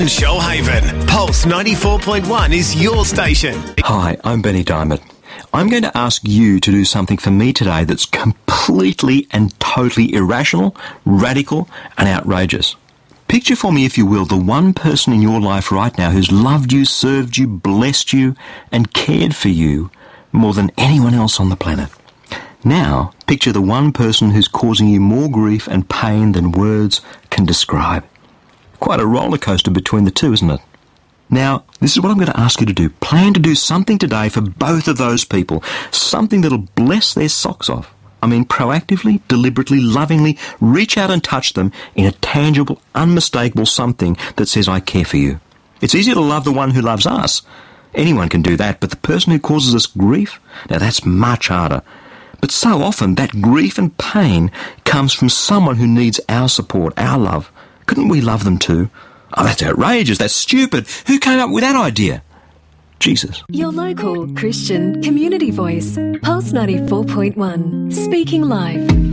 Shoalhaven. Pulse 94.1 is your station. Hi, I'm Benny Diamond. I'm going to ask you to do something for me today that's completely and totally irrational, radical, and outrageous. Picture for me, if you will, the one person in your life right now who's loved you, served you, blessed you, and cared for you more than anyone else on the planet. Now, picture the one person who's causing you more grief and pain than words can describe. Quite a roller coaster between the two, isn't it? Now, this is what I'm going to ask you to do. Plan to do something today for both of those people. Something that'll bless their socks off. I mean, proactively, deliberately, lovingly reach out and touch them in a tangible, unmistakable something that says, I care for you. It's easier to love the one who loves us. Anyone can do that, but the person who causes us grief, now that's much harder. But so often that grief and pain comes from someone who needs our support, our love. Couldn't we love them too? Oh, that's outrageous, that's stupid. Who came up with that idea? Jesus. Your local Christian community voice. Pulse 94.1. Speaking live.